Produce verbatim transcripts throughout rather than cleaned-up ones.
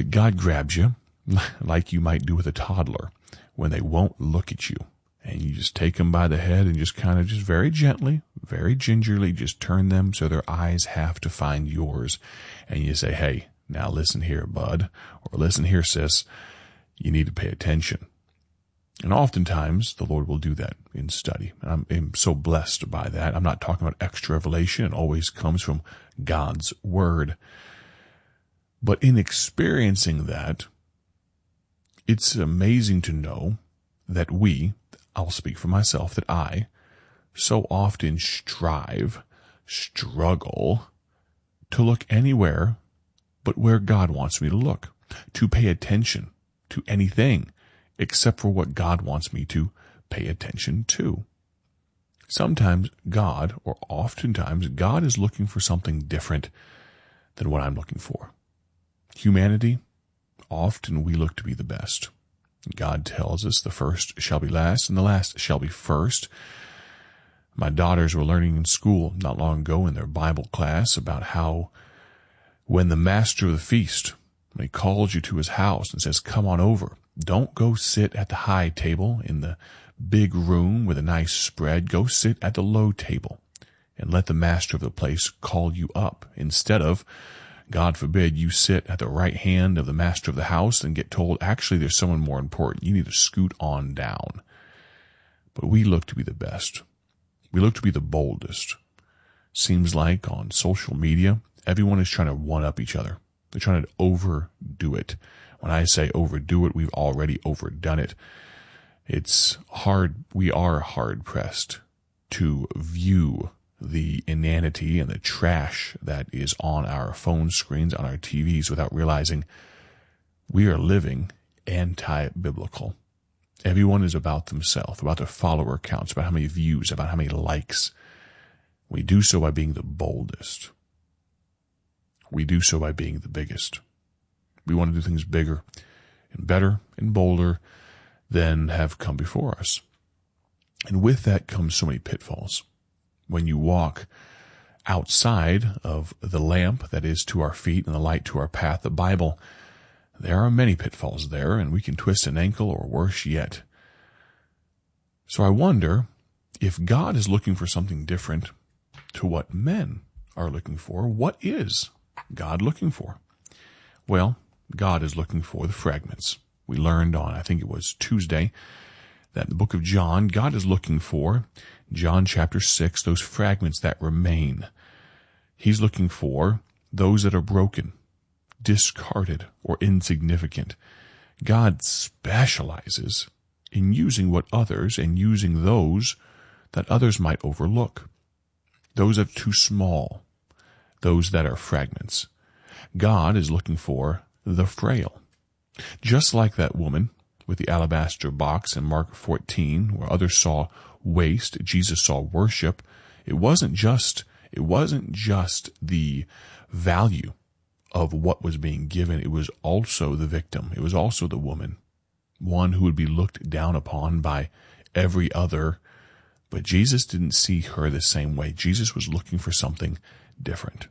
that God grabs you like you might do with a toddler when they won't look at you. And you just take them by the head and just kind of just very gently, very gingerly just turn them so their eyes have to find yours. And you say, hey, now listen here, bud, or listen here, sis, you need to pay attention. And oftentimes the Lord will do that in study. I'm, I'm so blessed by that. I'm not talking about extra revelation. It always comes from God's word. But in experiencing that, it's amazing to know that we, I'll speak for myself, that I so often strive, struggle to look anywhere but where God wants me to look, to pay attention to anything except for what God wants me to pay attention to. Sometimes God, or oftentimes, God is looking for something different than what I'm looking for. Humanity, often we look to be the best. God tells us the first shall be last and the last shall be first. My daughters were learning in school not long ago in their Bible class about how when the master of the feast, when he calls you to his house and says, come on over, don't go sit at the high table in the big room with a nice spread. Go sit at the low table and let the master of the place call you up instead of, God forbid, you sit at the right hand of the master of the house and get told, actually, there's someone more important. You need to scoot on down. But we look to be the best. We look to be the boldest. Seems like on social media, everyone is trying to one-up each other. They're trying to overdo it. When I say overdo it, we've already overdone it. It's hard, we are hard-pressed to view the inanity and the trash that is on our phone screens, on our T Vs, without realizing we are living anti-biblical. Everyone is about themselves, about their follower counts, about how many views, about how many likes. We do so by being the boldest. We do so by being the biggest. We want to do things bigger and better and bolder than have come before us. And with that comes so many pitfalls. When you walk outside of the lamp that is to our feet and the light to our path, the Bible, there are many pitfalls there, and we can twist an ankle or worse yet. So I wonder if God is looking for something different to what men are looking for. What is God looking for? Well, God is looking for the fragments. We learned on, I think it was Tuesday, that in the book of John, God is looking for, John chapter six, those fragments that remain. He's looking for those that are broken, discarded, or insignificant. God specializes in using what others and using those that others might overlook. Those that are too small, those that are fragments. God is looking for the frail. Just like that woman with the alabaster box in Mark fourteen, where others saw waste, Jesus saw worship. It wasn't just, it wasn't just the value of what was being given. It was also the victim. It was also the woman, one who would be looked down upon by every other. But Jesus didn't see her the same way. Jesus was looking for something different.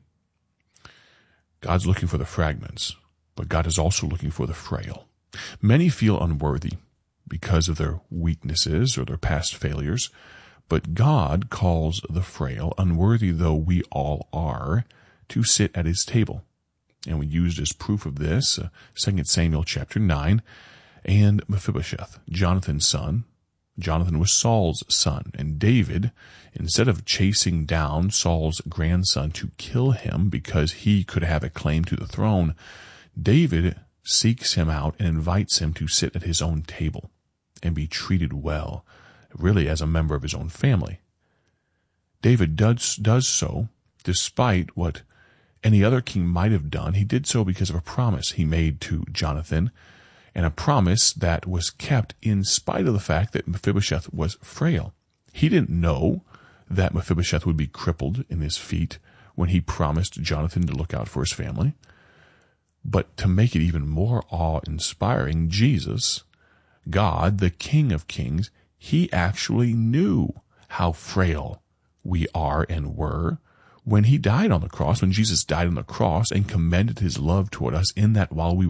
God's looking for the fragments, but God is also looking for the frail. Many feel unworthy because of their weaknesses or their past failures, but God calls the frail, unworthy though we all are, to sit at his table. And we used as proof of this uh, Second Samuel chapter nine and Mephibosheth, Jonathan's son. Jonathan was Saul's son, and David, instead of chasing down Saul's grandson to kill him because he could have a claim to the throne, David seeks him out and invites him to sit at his own table and be treated well, really as a member of his own family. David does, does so despite what any other king might have done. He did so because of a promise he made to Jonathan, and a promise that was kept in spite of the fact that Mephibosheth was frail. He didn't know that Mephibosheth would be crippled in his feet when he promised Jonathan to look out for his family. But to make it even more awe-inspiring, Jesus, God, the King of Kings, he actually knew how frail we are and were when he died on the cross, when Jesus died on the cross and commended his love toward us in that while we